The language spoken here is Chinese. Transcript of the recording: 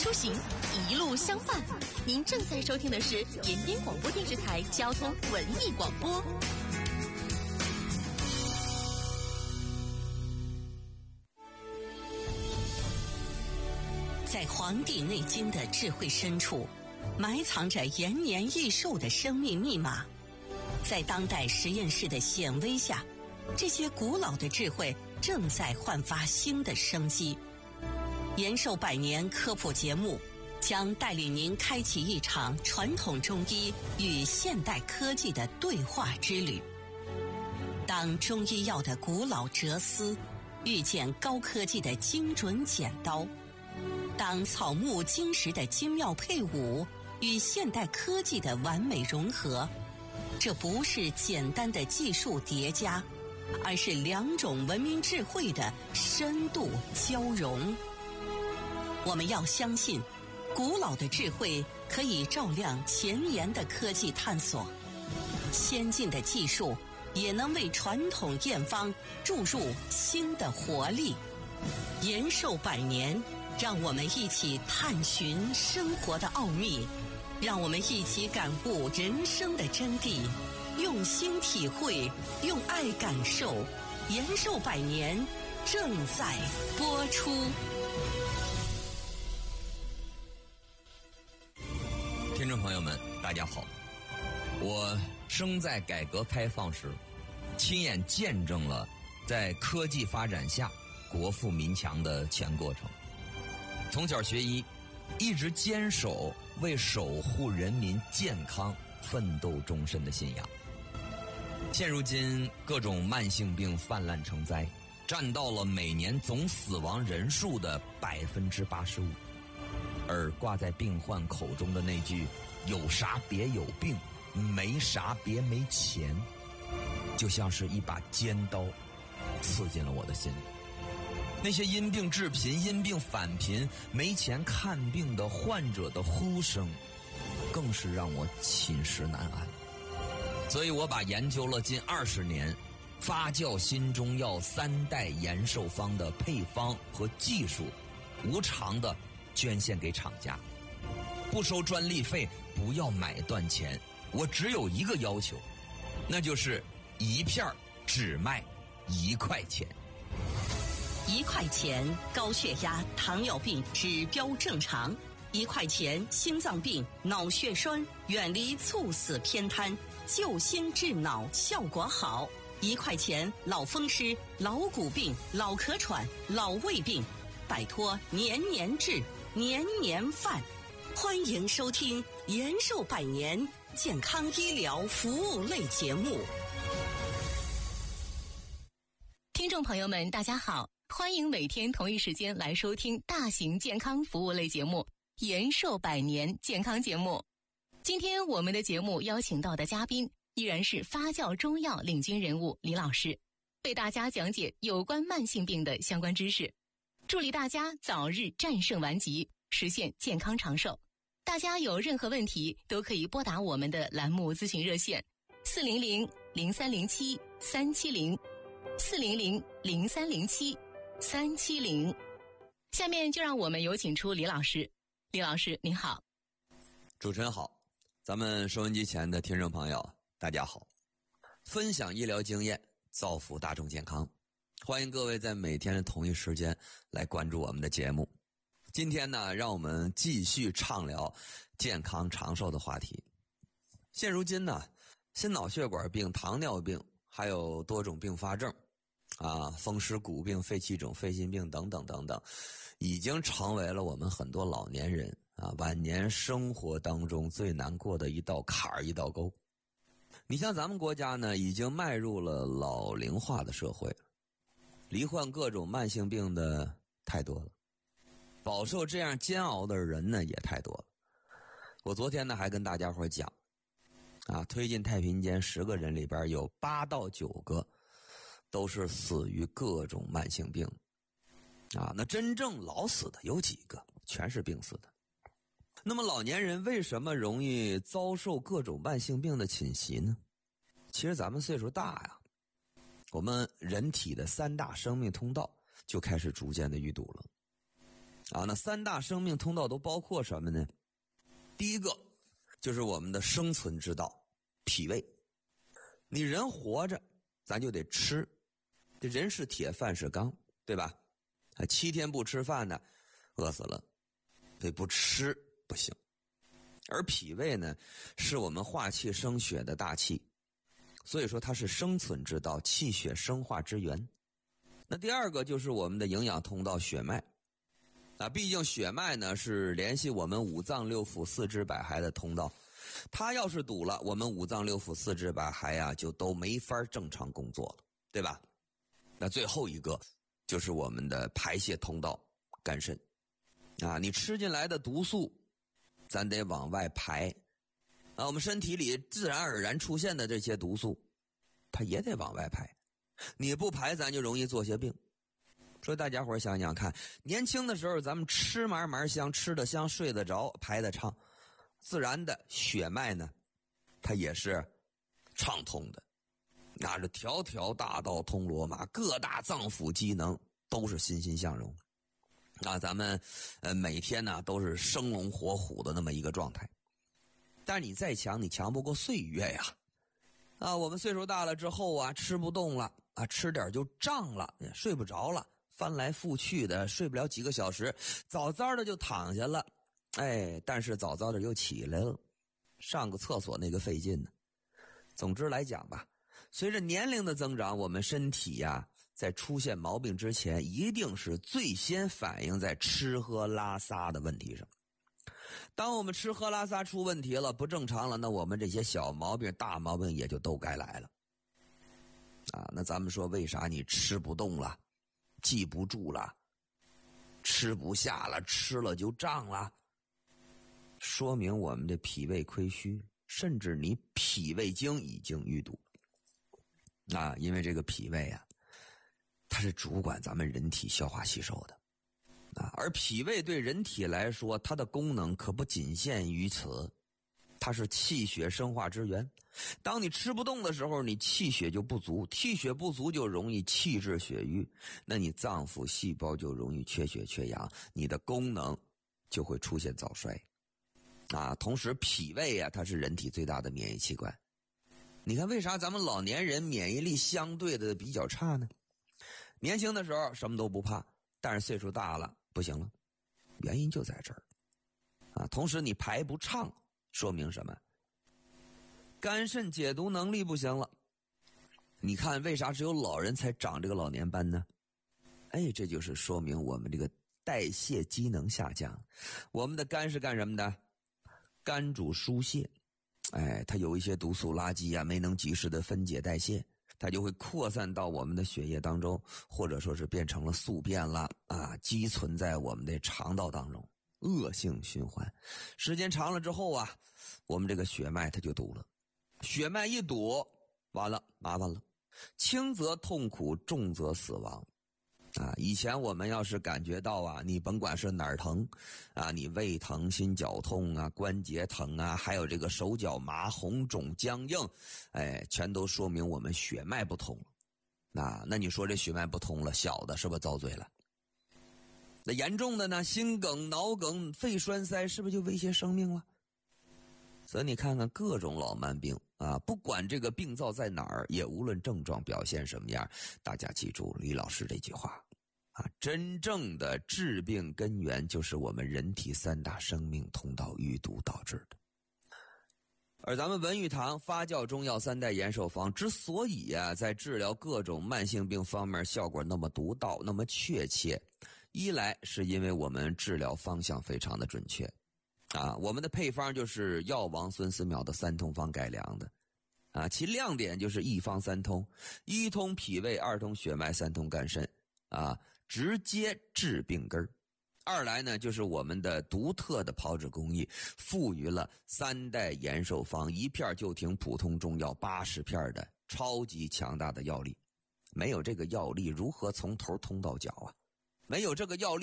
出行，一路相伴。您正在收听的是延边广播电视台交通文艺广播。在《黄帝内经》的智慧深处，埋藏着延年益寿的生命密码。在当代实验室的显微下，这些古老的智慧正在焕发新的生机。延寿百年科普节目将带领您开启一场传统中医与现代科技的对话之旅。当中医药的古老哲思遇见高科技的精准剪刀，当草木金石的精妙配伍与现代科技的完美融合，这不是简单的技术叠加，而是两种文明智慧的深度交融。我们要相信，古老的智慧可以照亮前沿的科技探索，先进的技术也能为传统验方注入新的活力。延寿百年，让我们一起探寻生活的奥秘，让我们一起感悟人生的真谛，用心体会，用爱感受。延寿百年正在播出。 听众朋友们，大家好，我生在改革开放时，亲眼见证了在科技发展下国富民强的全过程。从小学医，一直坚守为守护人民健康奋斗终身的信仰。现如今各种慢性病泛滥成灾，占到了每年总死亡人数的85%，而挂在病患口中的那句有啥别有病，没啥别没钱，就像是一把尖刀刺进了我的心里。那些因病致贫、因病返贫、没钱看病的患者的呼声，更是让我寝食难安。所以我把研究了近20年发酵新中药3代延寿方的配方和技术，无偿的捐献给厂家，不收专利费，不要买断钱。我只有一个要求，那就是一片只卖1块钱。 1块钱高血压、糖尿病指标正常，1块钱心脏病、脑血栓远离猝死偏瘫，救心治脑效果好，1块钱老风湿、老骨病、老咳喘、老胃病，摆脱年年治、年年犯。欢迎收听延寿百年健康医疗服务类节目。听众朋友们，大家好，欢迎每天同一时间来收听大型健康服务类节目延寿百年健康节目。今天我们的节目邀请到的嘉宾依然是发酵中药领军人物李老师，为大家讲解有关慢性病的相关知识，助力大家早日战胜顽疾，实现健康长寿。大家有任何问题都可以拨打我们的栏目咨询热线400-0307-370 400-0307-370。下面就让我们有请出李老师。李老师您好。 主持人好，咱们收音机前的听众朋友大家好。分享医疗经验，造福大众健康，欢迎各位在每天的同一时间来关注我们的节目。今天呢，让我们继续畅聊健康长寿的话题。现如今呢，心脑血管病、糖尿病还有多种并发症风湿骨病、肺气肿、肺心病等等等等，已经成为了我们很多老年人晚年生活当中最难过的一道坎儿、一道沟。你像咱们国家呢，已经迈入了老龄化的社会，罹患各种慢性病的太多了，饱受这样煎熬的人呢也太多了。我昨天呢还跟大家伙讲推进太平间10个人里边有8到9个都是死于各种慢性病那真正老死的有几个？全是病死的。那么老年人为什么容易遭受各种慢性病的侵袭呢？其实咱们岁数大我们人体的3大生命通道就开始逐渐的淤堵了那三大生命通道都包括什么呢？第一个就是我们的生存之道，脾胃。你人活着咱就得吃，这人是铁饭是钢，对吧？7天不吃饭呢饿死了，所以不吃不行。而脾胃呢是我们化气生血的大气，所以说它是生存之道，气血生化之源。那第二个就是我们的营养通道血脉毕竟血脉呢是联系我们五脏六腑四肢百骸的通道，它要是堵了，我们五脏六腑四肢百骸就都没法正常工作了，对吧？那最后一个就是我们的排泄通道肝肾你吃进来的毒素咱得往外排我们身体里自然而然出现的这些毒素它也得往外排，你不排咱就容易做些病。所以大家伙想想看，年轻的时候咱们吃嘛嘛香，吃得香，睡得着，排得畅，自然的血脉呢它也是畅通的，这条条大道通罗马，各大脏腑机能都是欣欣向荣咱们每天呢都是生龙活虎的那么一个状态。但是你再强你强不过岁月呀我们岁数大了之后吃不动了吃点就胀了，睡不着了，翻来覆去的睡不了几个小时，早早的就躺下了，但是早早的又起来了，上个厕所那个费劲呢。总之来讲吧，随着年龄的增长，我们身体在出现毛病之前一定是最先反映在吃喝拉撒的问题上。当我们吃喝拉撒出问题了，不正常了，那我们这些小毛病大毛病也就都该来了那咱们说为啥你吃不动了，记不住了，吃不下了，吃了就胀了，说明我们的脾胃亏虚，甚至你脾胃经已经淤堵因为这个脾胃它是主管咱们人体消化吸收的而脾胃对人体来说它的功能可不仅限于此，它是气血生化之源。当你吃不动的时候，你气血就不足，气血不足就容易气滞血瘀，那你脏腑细胞就容易缺血缺氧，你的功能就会出现早衰同时脾胃它是人体最大的免疫器官。你看为啥咱们老年人免疫力相对的比较差呢？年轻的时候什么都不怕，但是岁数大了不行了，原因就在这儿同时你排不畅，说明什么？肝肾解毒能力不行了。你看为啥只有老人才长这个老年斑呢？这就是说明我们这个代谢机能下降。我们的肝是干什么的？肝主疏泄，它有一些毒素垃圾没能及时的分解代谢，它就会扩散到我们的血液当中，或者说是变成了宿便了积存在我们的肠道当中，恶性循环。时间长了之后我们这个血脉它就堵了，血脉一堵完了麻烦了，轻则痛苦，重则死亡以前我们要是感觉到你甭管是哪儿疼你胃疼、心绞痛关节疼还有这个手脚麻、红肿僵硬全都说明我们血脉不通了那你说这血脉不通了，小的是不是遭罪了？那严重的呢，心梗、脑梗、肺栓塞，是不是就威胁生命了？所以你看看各种老慢病不管这个病灶在哪儿，也无论症状表现什么样，大家记住李老师这句话真正的治病根源就是我们人体三大生命通道淤堵导致的。而咱们文玉堂发酵中药三代延寿方之所以在治疗各种慢性病方面效果那么独到那么确切，一来是因为我们治疗方向非常的准确我们的配方就是药王孙思邈的三通方改良的其亮点就是一方三通，一通脾胃，二通血脉，三通肝肾直接治病根儿。二来呢，就是我们的独特的炮制工艺，赋予了三代延寿方一片就停普通中药80片的超级强大的药力。没有这个药力，如何从头通到脚没有这个药力